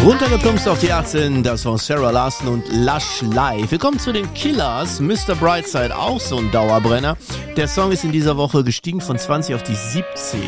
Runtergeplumpst auf die 18, das war Sarah Larson und Lush Live. Wir kommen zu den Killers, Mr. Brightside, auch so ein Dauerbrenner. Der Song ist in dieser Woche gestiegen von 20 auf die 17.